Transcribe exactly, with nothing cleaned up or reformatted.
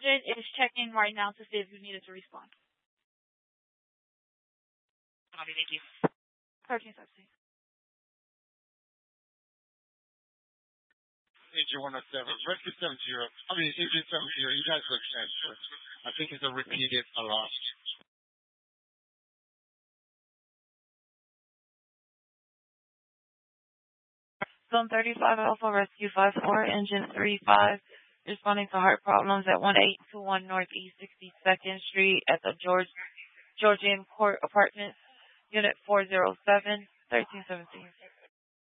It is checking right now to see if you needed to respond. Copy, thank you. thirteen seventeen. Agent one oh seven, Rescue seven zero. I mean, Agent seven zero, you guys look sense. I think it's a repeated alarm. Zone thirty-five Alpha Rescue five four, Engine three five, responding to heart problems at one eight two one Northeast sixty-second Street at the George Georgian Court Apartments, Unit four oh seven, thirteen seventeen.